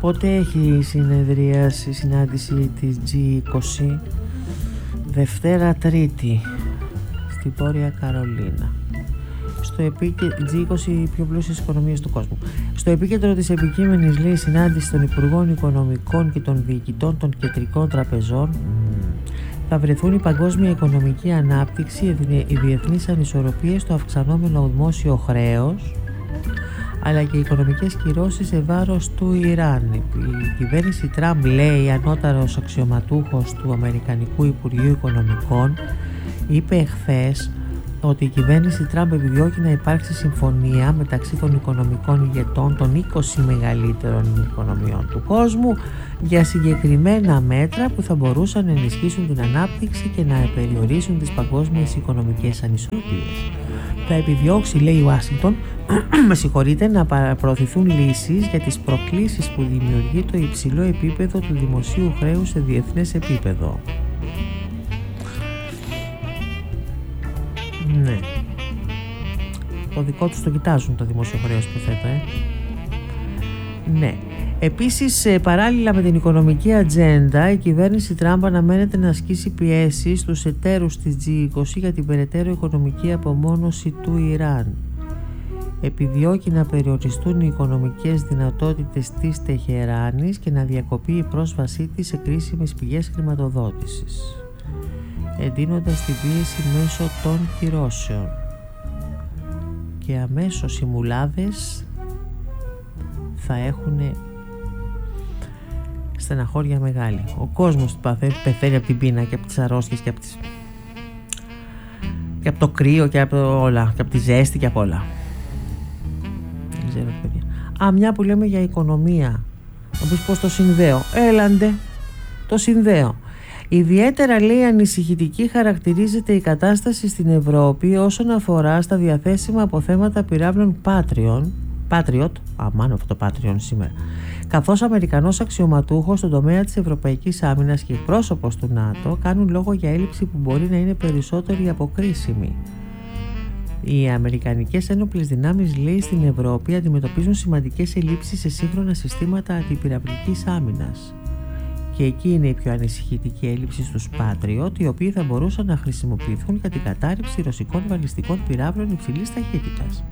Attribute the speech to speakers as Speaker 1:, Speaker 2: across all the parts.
Speaker 1: Πότε έχει συνεδρίαση, συνάντηση της G20? Δευτέρα Τρίτη στη Βόρεια Καρολίνα. Στο G20, οι πιο πλούσιες οικονομίες του κόσμου. Στο επίκεντρο της επικείμενης, λέει, συνάντηση των Υπουργών Οικονομικών και των Διοικητών των Κεντρικών Τραπεζών θα βρεθούν η παγκόσμια οικονομική ανάπτυξη, οι διεθνείς ανισορροπίες, το αυξανόμενο δημόσιο χρέος, αλλά και οι οικονομικές κυρώσεις σε βάρος του Ιράν. Η κυβέρνηση Τραμπ, λέει, ανώτατος αξιωματούχος του Αμερικανικού Υπουργείου Οικονομικών, είπε εχθές ότι η κυβέρνηση Τραμπ επιδιώκει να υπάρξει συμφωνία μεταξύ των οικονομικών ηγετών των 20 μεγαλύτερων οικονομιών του κόσμου για συγκεκριμένα μέτρα που θα μπορούσαν να ενισχύσουν την ανάπτυξη και να περιορίσουν τις παγκόσμιες οικονομικές ανισορροπίες. Θα επιδιώξει, λέει, η Ουάσιγκτον να προωθηθούν λύσεις για τις προκλήσεις που δημιουργεί το υψηλό επίπεδο του δημοσίου χρέους σε διεθνές επίπεδο. Ναι. Το δικό τους το κοιτάζουν το δημόσιο χρέος, υποθέτω, Ναι. Επίσης, παράλληλα με την οικονομική ατζέντα, η κυβέρνηση Τραμπ αναμένεται να ασκήσει πιέσεις στους εταίρους της G20 για την περαιτέρω οικονομική απομόνωση του Ιράν. Επιδιώκει να περιοριστούν οι οικονομικές δυνατότητες της Τεχεράνης και να διακοπεί η πρόσβασή της σε κρίσιμες πηγές χρηματοδότησης, εντείνοντας την πίεση μέσω των κυρώσεων. Και αμέσως οι μουλάδες θα έχουν στεναχώρια μεγάλη. Ο κόσμος πεθαίνει από την πείνα και από τις αρρώστιες και από το κρύο και από όλα, και από τη ζέστη και από όλα. Δεν ξέρω, παιδιά. Μια που λέμε για οικονομία, να πεις πώς το συνδέω. Έλαντε, το συνδέω. Ιδιαίτερα, λέει, ανησυχητική χαρακτηρίζεται η κατάσταση στην Ευρώπη όσον αφορά στα διαθέσιμα αποθέματα πυράβλων Patriot, μάλλον αυτό το Patreon σήμερα, καθώς Αμερικανός αξιωματούχος στον τομέα της Ευρωπαϊκής Άμυνας και πρόσωπος του ΝΑΤΟ κάνουν λόγο για έλλειψη που μπορεί να είναι περισσότερη από κρίσιμη. Οι αμερικανικές ένοπλες δυνάμεις, λέει, στην Ευρώπη αντιμετωπίζουν σημαντικές ελλείψεις σε σύγχρονα συστήματα αντιπυραυλικής άμυνας. Και εκεί είναι η πιο ανησυχητική έλλειψη στους Patriot, οι οποίοι θα μπορούσαν να χρησιμοποιηθούν για την κατάρριψη ρωσικών βαλιστικών πυράβλων υψηλής ταχύτητας.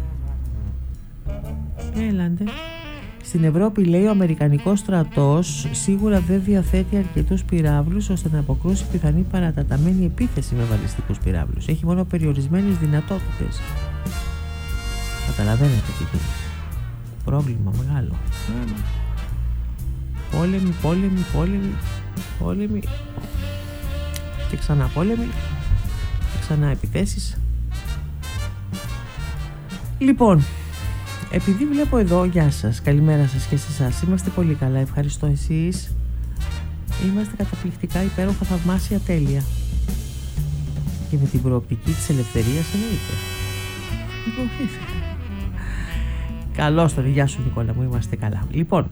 Speaker 1: Έλαντε. Στην Ευρώπη, λέει, ο Αμερικανικός στρατός σίγουρα δεν διαθέτει αρκετούς πυράβλους ώστε να αποκρούσει πιθανή παραταταμένη επίθεση με βαλιστικούς πυράβλους. Έχει μόνο περιορισμένες δυνατότητες. Καταλαβαίνετε τι γίνεται. Πρόβλημα μεγάλο. Πόλεμοι και ξανά πόλεμοι και ξανά επιθέσεις. Λοιπόν, επειδή βλέπω εδώ, γεια σας, καλημέρα σας και σε εσάς, είμαστε πολύ καλά, ευχαριστώ. Εσείς? Είμαστε καταπληκτικά, υπέροχα, θαυμάσια, τέλεια. Και με την προοπτική της ελευθερίας, εννοείται. Καλώς τον, γεια σου Νικόλα μου, είμαστε καλά. Λοιπόν,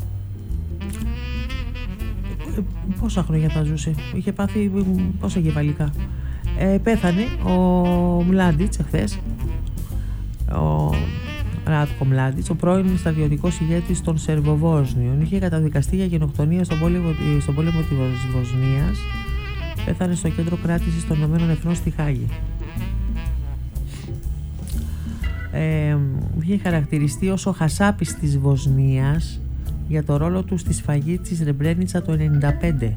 Speaker 1: πόσα χρόνια θα ζούσε, είχε πάθει πόσα γεβαλικά. Πέθανε ο Μλάντιτς εχθές, ο Ράτκο Μλάντιτς, ο πρώην στρατιωτικός ηγέτης των Σερβοβόσνιων. Είχε καταδικαστεί για γενοκτονία στον πόλεμο της Βοσνίας. Πέθανε στο κέντρο κράτησης των ΗΕ στη Χάγη. Είχε χαρακτηριστεί ως ο χασάπης της Βοσνίας για το ρόλο του στη σφαγή της Ρεμπρένιτσα το 1995.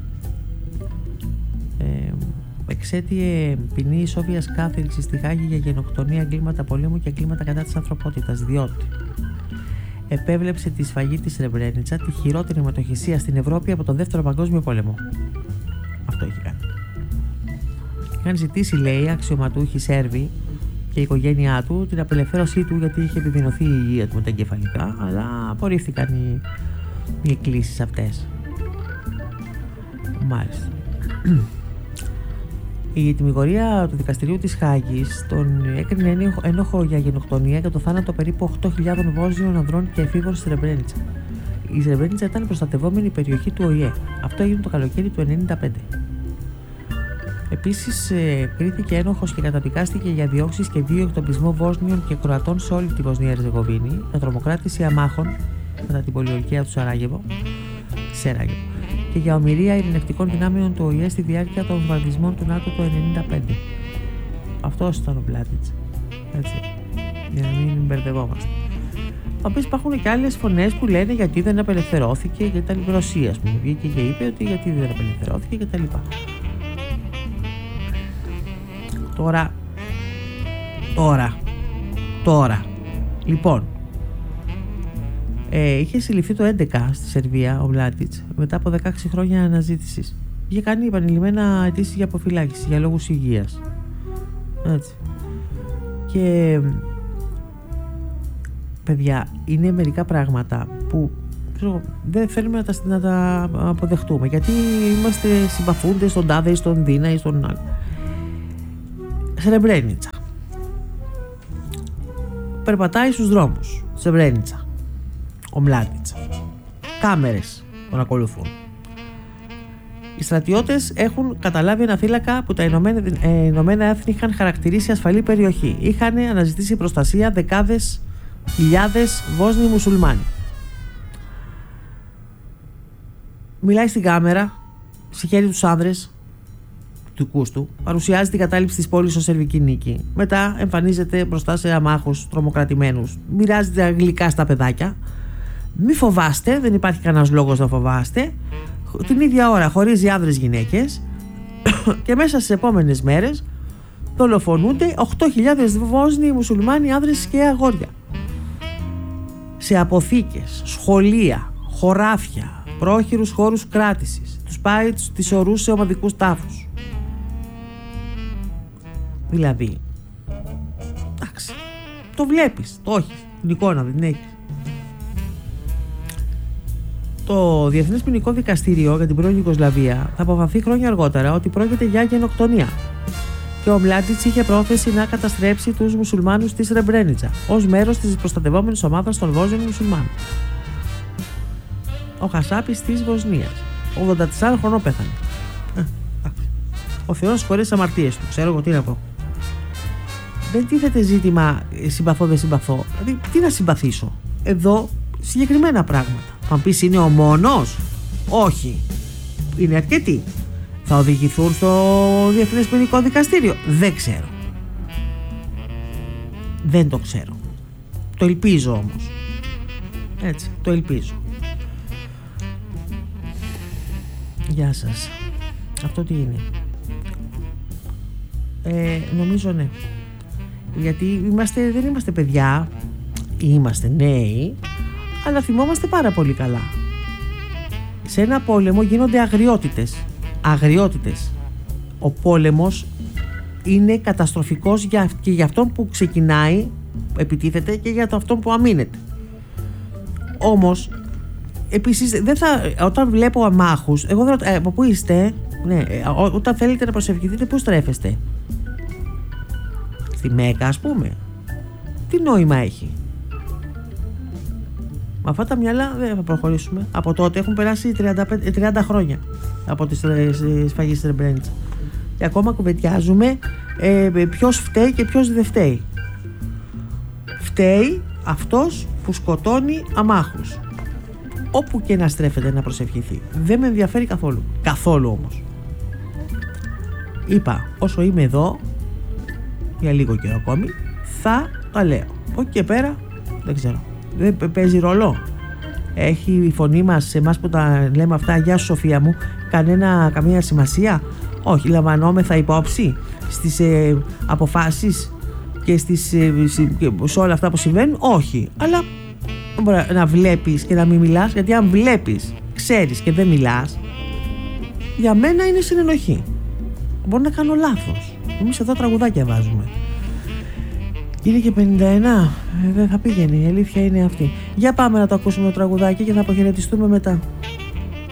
Speaker 1: Εξέτειε ποινή ισόβιας κάθριξης στη Χάγη για γενοκτονία, εγκλήματα πολέμου και εγκλήματα κατά της ανθρωπότητας, διότι επέβλεψε τη σφαγή της Ρεμπρένιτσα, τη χειρότερη αιματοχυσία στην Ευρώπη από τον Δεύτερο Παγκόσμιο Πόλεμο. Αυτό έχει κάνει. Είχαν ζητήσει, λέει, αξιωματούχοι Σέρβοι και η οικογένειά του την απελευθέρωσή του, γιατί είχε επιδεινωθεί η υγεία του με τα εγκεφαλικά, αλλά απορρίφθηκαν οι εκκλήσεις αυτές. Μάλιστα. Η τιμιγορία του δικαστηρίου της Χάγης τον έκρινε ένοχο για γενοκτονία και το θάνατο περίπου 8.000 Βόσνιων ανδρών και εφήβων στη Ρεμπρένιτσα. Η Ρεμπρένιτσα ήταν προστατευόμενη περιοχή του ΟΗΕ. Αυτό έγινε το καλοκαίρι του 1995. Επίσης, κρίθηκε ένοχος και καταδικάστηκε για διώξεις και βίο εκτοπισμό Βόσνιων και Κροατών σε όλη τη Βοσνία Ερζεγοβίνη, για τρομοκράτηση αμάχων κατά την πολιορκία του Σεράγεβο και για ομηρία ειρηνευτικών δυνάμεων του ΟΗΕ στη διάρκεια των βομβαρδισμών του ΝΑΤΟ το 1995. Αυτός ήταν ο Μλάντιτς. Έτσι. Για να μην μπερδευόμαστε. Επίσης υπάρχουν και άλλες φωνές που λένε γιατί δεν απελευθερώθηκε και τα λοιπά. Ρωσία, ας πούμε, βγήκε και είπε ότι γιατί δεν απελευθερώθηκε και τα λοιπά. Τώρα. Λοιπόν, είχε συλληφθεί το 2011 στη Σερβία ο Μλάντιτς μετά από 16 χρόνια αναζήτησης. Είχε κάνει επανειλημμένα αιτήσεις για αποφυλάκηση για λόγους υγείας. Έτσι. Και παιδιά, είναι μερικά πράγματα που δεν θέλουμε να τα αποδεχτούμε, γιατί είμαστε συμπαθούντες στον τάδε ή στον Δίνα ή στον άλλο. Σρεμπρένιτσα. Περπατάει στους δρόμους. Σρεμπρένιτσα. Ο Μλάντιτς. Κάμερες τον ακολουθούν. Οι στρατιώτες έχουν καταλάβει ένα θύλακα που τα Ηνωμένα Έθνη είχαν χαρακτηρίσει ασφαλή περιοχή. Είχαν αναζητήσει προστασία δεκάδες χιλιάδες Βόσνιοι μουσουλμάνοι. Μιλάει στην κάμερα, συγχαίρει τους άνδρες του κούστου, παρουσιάζει την κατάληψη της πόλης ως σερβική νίκη. Μετά εμφανίζεται μπροστά σε αμάχους τρομοκρατημένους, μοιράζει τα γλυκά στα παιδάκια. Μη φοβάστε, δεν υπάρχει κανένας λόγος να φοβάστε. Την ίδια ώρα χωρίζει άνδρες γυναίκες και μέσα στις επόμενες μέρες δολοφονούνται 8.000 Βόσνιοι μουσουλμάνοι άνδρες και αγόρια. Σε αποθήκες, σχολεία, χωράφια, πρόχειρους χώρους κράτησης. Τους πάει, τις ορούς σε ομαδικούς τάφους. Δηλαδή, εντάξει, το βλέπεις, το έχεις, την εικόνα δεν την έχεις. Το Διεθνές Ποινικό Δικαστήριο για την πρώην Ιουγκοσλαβία θα αποφανθεί χρόνια αργότερα ότι πρόκειται για γενοκτονία και ο Μλάντιτς είχε πρόθεση να καταστρέψει τους μουσουλμάνους της Σρεμπρένιτσα ως μέρος της προστατευόμενης ομάδας των Βόσνιων μουσουλμάνων. Ο Χασάπης της Βοσνίας, 84 χρονών πέθανε. Ο Θεός χωρίς αμαρτίες του, ξέρω εγώ τι να πω. Δεν τίθεται ζήτημα συμπαθώ δεν συμπαθώ. Δηλαδή, τι να συμπαθήσω. Εδώ συγκεκριμένα πράγματα. Θα πεις είναι ο μόνος? Όχι. Είναι αρκετοί. Θα οδηγηθούν στο Διεθνές Ποινικό Δικαστήριο? Δεν ξέρω. Δεν το ξέρω. Το ελπίζω όμως. Έτσι, το ελπίζω. Γεια σας. Αυτό τι είναι? Νομίζω ναι. Γιατί δεν είμαστε παιδιά. Είμαστε νέοι, αλλά θυμόμαστε πάρα πολύ καλά. Σε ένα πόλεμο γίνονται αγριότητες. Ο πόλεμος είναι καταστροφικός και για αυτόν που ξεκινάει, επιτίθεται, και για αυτόν που αμήνεται. Όμως, επίσης, όταν βλέπω αμάχους, εγώ δεν ρωτάω, από πού είστε? Ναι, όταν θέλετε να προσευχηθείτε, πού στρέφεστε? Στη Μέκα, ας πούμε. Τι νόημα έχει? Με αυτά τα μυαλά δεν θα προχωρήσουμε. Από τότε έχουν περάσει 30 χρόνια από τη σφαγή της Σρεμπρένιτσα. Και ακόμα κουβεντιάζουμε ποιος φταίει και ποιος δεν φταίει. Φταίει αυτός που σκοτώνει αμάχους. Όπου και να στρέφεται να προσευχηθεί. Δεν με ενδιαφέρει καθόλου. Καθόλου όμως. Είπα, όσο είμαι εδώ, για λίγο καιρό ακόμη, θα τα λέω. Όχι και πέρα, δεν ξέρω. Δεν παίζει ρόλο. Έχει η φωνή μας, σε εμάς που τα λέμε αυτά, γεια σου Σοφία μου, καμία σημασία? Όχι, λαμβανόμεθα υπόψη στις αποφάσεις και σε όλα αυτά που συμβαίνουν? Όχι, αλλά δεν μπορεί να βλέπεις και να μην μιλάς, γιατί αν βλέπεις, ξέρεις και δεν μιλάς, για μένα είναι συνενοχή. Μπορεί να κάνω λάθος. Εμείς εδώ τραγουδάκια βάζουμε. Είναι και 51, δεν θα πήγαινε, η αλήθεια είναι αυτή. Για πάμε να το ακούσουμε το τραγουδάκι και θα αποχαιρετιστούμε μετά.